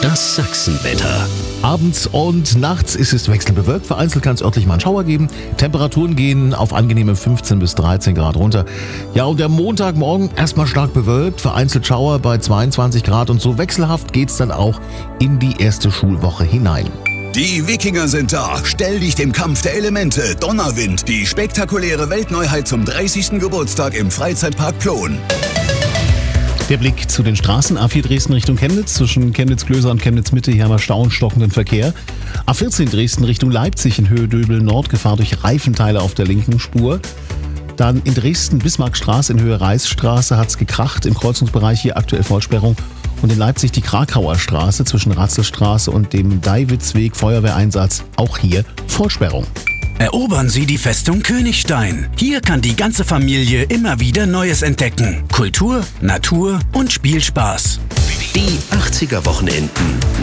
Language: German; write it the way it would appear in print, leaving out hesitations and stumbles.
Das Sachsenwetter. Abends und nachts ist es wechselbewölkt. Vereinzelt kann es örtlich mal einen Schauer geben. Temperaturen gehen auf angenehme 15 bis 13 Grad runter. Ja, und der Montagmorgen erstmal stark bewölkt. Vereinzelt Schauer bei 22 Grad. Und so wechselhaft geht's dann auch in die erste Schulwoche hinein. Die Wikinger sind da. Stell dich dem Kampf der Elemente. Donnerwind, die spektakuläre Weltneuheit zum 30. Geburtstag im Freizeitpark Plon. Der Blick zu den Straßen. A4 Dresden Richtung Chemnitz. Zwischen Chemnitz-Klöser und Chemnitz-Mitte hier haben wir stauenstockenden Verkehr. A14 Dresden Richtung Leipzig in Höhe Döbel-Nord. Gefahr durch Reifenteile auf der linken Spur. Dann in Dresden Bismarckstraße in Höhe Reichsstraße hat es gekracht. Im Kreuzungsbereich hier aktuell Vollsperrung. Und in Leipzig die Krakauer Straße zwischen Ratzelstraße und dem Deiwitzweg Feuerwehreinsatz. Auch hier Vollsperrung. Erobern Sie die Festung Königstein. Hier kann die ganze Familie immer wieder Neues entdecken. Kultur, Natur und Spielspaß. Die 80er Wochenenden.